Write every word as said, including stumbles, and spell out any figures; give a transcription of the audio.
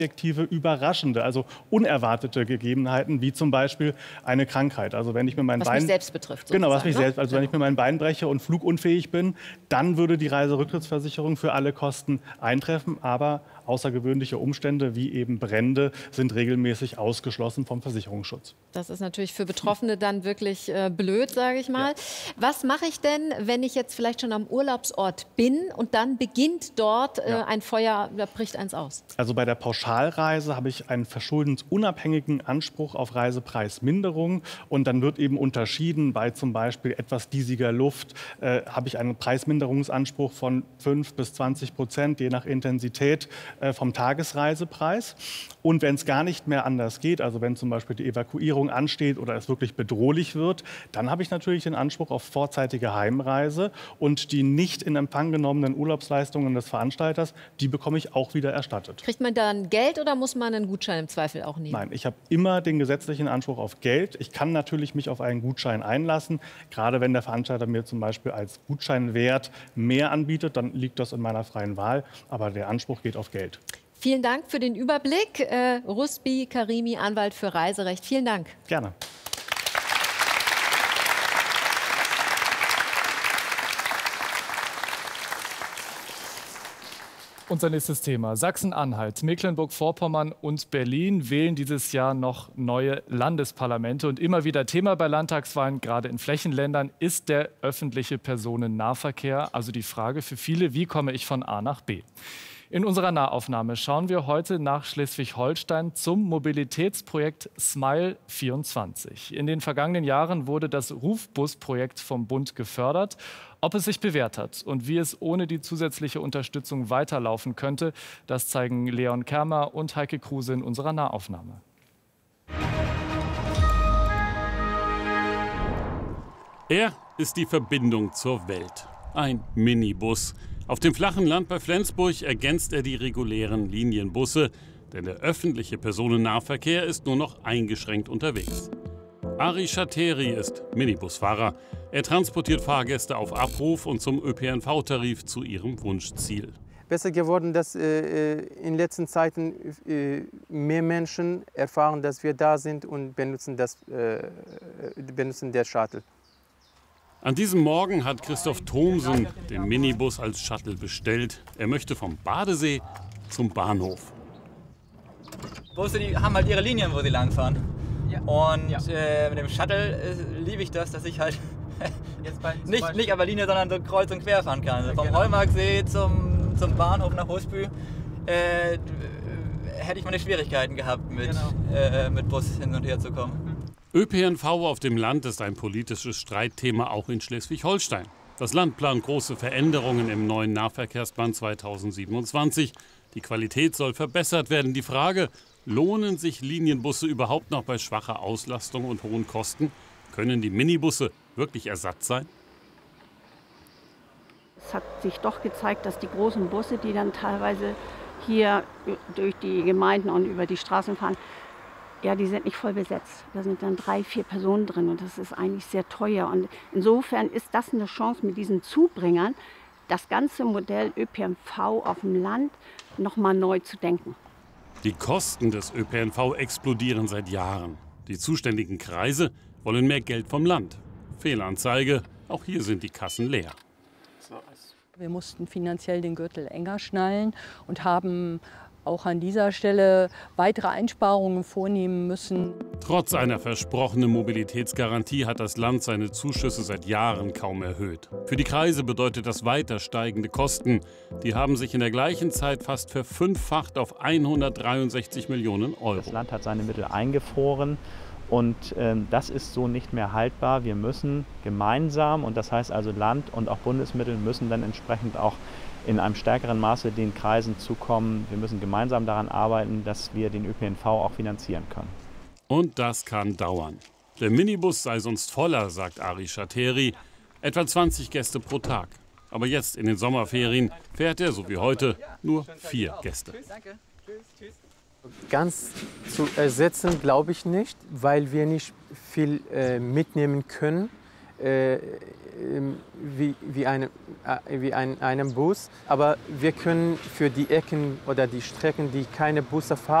objektive, überraschende, also unerwartete Gegebenheiten, wie zum Beispiel eine Krankheit. Also wenn ich mir mein was Bein, mich selbst betrifft. Genau, was mich ne? selbst, also wenn ich mir mein Bein breche und flugunfähig bin, dann würde die Reiserücktrittsversicherung für alle Kosten eintreffen, aber außergewöhnliche Umstände wie eben Brände sind regelmäßig ausgeschlossen vom Versicherungsschutz. Das ist natürlich für Betroffene dann wirklich äh, blöd, sage ich mal. Ja. Was mache ich denn, wenn ich jetzt vielleicht schon am Urlaubsort bin und dann beginnt dort äh, ja. ein Feuer, da bricht eins aus? Also bei der Pauschalreise habe ich einen verschuldensunabhängigen Anspruch auf Reisepreisminderung und dann wird eben unterschieden, bei zum Beispiel etwas diesiger Luft äh, habe ich einen Preisminderungsanspruch von fünf bis zwanzig Prozent, je nach Intensität äh, vom Tagesreisepreis. Und wenn es gar nicht mehr anders geht, also wenn zum Beispiel die Evakuierung ansteht oder es wirklich bedrohlich wird, dann habe ich natürlich den Anspruch auf vorzeitige Heimreise und die nicht in Empfang genommenen Urlaubsleistungen des Veranstalters, die bekomme ich auch wieder erstattet. Kriegt man dann Geld oder muss man einen Gutschein im Zweifel auch nehmen? Nein, ich habe immer den gesetzlichen Anspruch auf Geld. Ich kann natürlich mich auf einen Gutschein einlassen. Gerade wenn der Veranstalter mir zum Beispiel als Gutscheinwert mehr anbietet, dann liegt das in meiner freien Wahl. Aber der Anspruch geht auf Geld. Vielen Dank für den Überblick. Äh, Rusbi Karimi, Anwalt für Reiserecht. Vielen Dank. Gerne. Unser nächstes Thema. Sachsen-Anhalt, Mecklenburg-Vorpommern und Berlin wählen dieses Jahr noch neue Landesparlamente. Und immer wieder Thema bei Landtagswahlen, gerade in Flächenländern, ist der öffentliche Personennahverkehr. Also die Frage für viele, wie komme ich von A nach B? In unserer Nahaufnahme schauen wir heute nach Schleswig-Holstein zum Mobilitätsprojekt Smile vierundzwanzig. In den vergangenen Jahren wurde das Rufbus-Projekt vom Bund gefördert. Ob es sich bewährt hat und wie es ohne die zusätzliche Unterstützung weiterlaufen könnte, das zeigen Leon Kermer und Heike Kruse in unserer Nahaufnahme. Er ist die Verbindung zur Welt. Ein Minibus. Auf dem flachen Land bei Flensburg ergänzt er die regulären Linienbusse, denn der öffentliche Personennahverkehr ist nur noch eingeschränkt unterwegs. Ari Schateri ist Minibusfahrer. Er transportiert Fahrgäste auf Abruf und zum Ö P N V-Tarif zu ihrem Wunschziel. Besser geworden, dass äh, in letzten Zeiten äh, mehr Menschen erfahren, dass wir da sind und benutzen, das, äh, benutzen der Shuttle. An diesem Morgen hat Christoph Thomsen den Minibus als Shuttle bestellt. Er möchte vom Badesee zum Bahnhof. Busse, die haben halt ihre Linien, wo sie langfahren. Ja. Und ja. Äh, mit dem Shuttle äh, liebe ich das, dass ich halt Jetzt bei, nicht, nicht aber Linie, sondern so kreuz und quer fahren kann. Also vom genau. Heumarksee zum, zum Bahnhof nach Husby äh, hätte ich meine Schwierigkeiten gehabt, mit, genau. äh, mit Bus hin und her zu kommen. Ö P N V auf dem Land ist ein politisches Streitthema auch in Schleswig-Holstein. Das Land plant große Veränderungen im neuen Nahverkehrsplan zweitausendsiebenundzwanzig. Die Qualität soll verbessert werden. Die Frage, lohnen sich Linienbusse überhaupt noch bei schwacher Auslastung und hohen Kosten? Können die Minibusse wirklich Ersatz sein? Es hat sich doch gezeigt, dass die großen Busse, die dann teilweise hier durch die Gemeinden und über die Straßen fahren, ja, die sind nicht voll besetzt. Da sind dann drei, vier Personen drin und das ist eigentlich sehr teuer. Und insofern ist das eine Chance mit diesen Zubringern, das ganze Modell Ö P N V auf dem Land noch mal neu zu denken. Die Kosten des Ö P N V explodieren seit Jahren. Die zuständigen Kreise wollen mehr Geld vom Land. Fehlanzeige, auch hier sind die Kassen leer. Wir mussten finanziell den Gürtel enger schnallen und haben auch an dieser Stelle weitere Einsparungen vornehmen müssen. Trotz einer versprochenen Mobilitätsgarantie hat das Land seine Zuschüsse seit Jahren kaum erhöht. Für die Kreise bedeutet das weiter steigende Kosten. Die haben sich in der gleichen Zeit fast verfünffacht auf hundertdreiundsechzig Millionen Euro. Das Land hat seine Mittel eingefroren. Und äh, das ist so nicht mehr haltbar. Wir müssen gemeinsam, und das heißt also Land und auch Bundesmittel, müssen dann entsprechend auch in einem stärkeren Maße den Kreisen zukommen. Wir müssen gemeinsam daran arbeiten, dass wir den Ö P N V auch finanzieren können. Und das kann dauern. Der Minibus sei sonst voller, sagt Ari Schateri. Etwa zwanzig Gäste pro Tag. Aber jetzt in den Sommerferien fährt er, so wie heute, nur vier Gäste. Ganz zu ersetzen glaube ich nicht, weil wir nicht viel äh, mitnehmen können. äh, wie, wie, eine, wie ein, einem Bus. Aber wir können für die Ecken oder die Strecken, die keine Busse fahren,